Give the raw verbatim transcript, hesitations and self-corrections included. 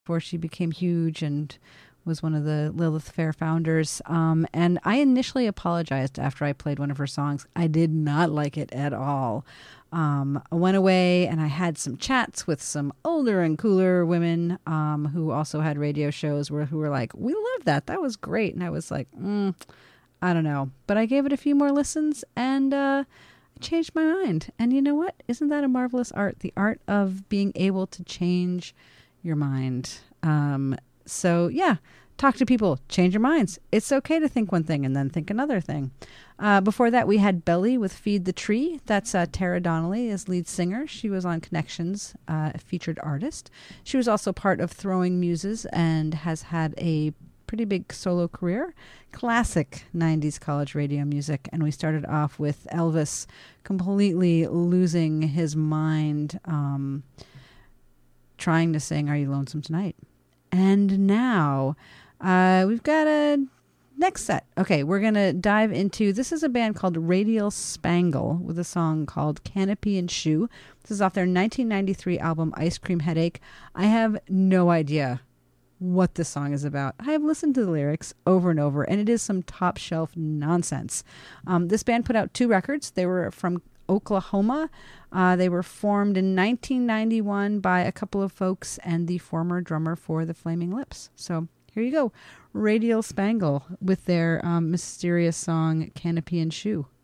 before she became huge and was one of the Lilith Fair founders. Um, and I initially apologized after I played one of her songs. I did not like it at all. Um, I went away and I had some chats with some older and cooler women um, who also had radio shows where who were like, we love that. That was great. And I was like, mm, I don't know. But I gave it a few more listens and uh, I changed my mind. And you know what? Isn't that a marvelous art? The art of being able to change your mind. Um, so yeah, talk to people, change your minds. It's okay to think one thing and then think another thing. Uh, before that, we had Belly with Feed the Tree. That's uh, Tara Donnelly as lead singer. She was on Connections, uh, a featured artist. She was also part of Throwing Muses and has had a pretty big solo career. Classic nineties college radio music. And we started off with Elvis completely losing his mind, um, trying to sing Are You Lonesome Tonight? And now uh, we've got a next set. Okay, we're going to dive into, this is a band called Radial Spangle with a song called Canopy and Shoe. This is off their nineteen ninety-three album Ice Cream Headache. I have no idea what this song is about. I have listened to the lyrics over and over, and it is some top shelf nonsense. Um, this band put out two records. They were from Oklahoma. Uh, they were formed in nineteen ninety-one by a couple of folks and the former drummer for the Flaming Lips. So here you go. Radial Spangle with their um, mysterious song Canopy and Shoe.